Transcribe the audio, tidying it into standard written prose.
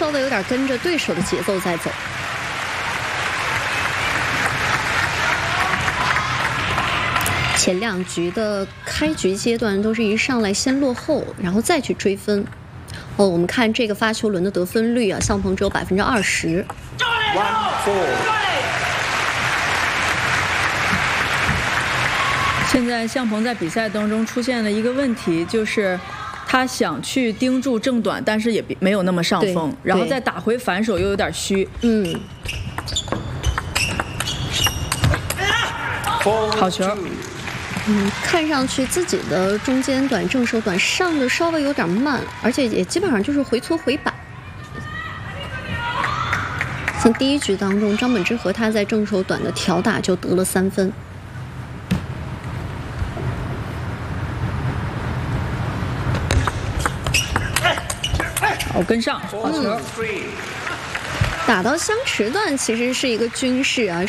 稍微有点跟着对手的节奏在走。前2局的开局阶段都是一上来先落后，然后再去追分。哦，我们看这个发球轮的得分率啊，向鹏只有20%。 现在向鹏在比赛当中出现了一个问题，就是他想去盯住正短，但是也没有那么上风，然后再打回反手又有点虚。好球。 看上去自己的中间短、正手短上的稍微有点慢，而且也基本上就是回搓回板。像第1局当中，张本智和他在正手短的挑打就得了3分。 好，跟上，好球。 打到相持段其实是一个均势啊。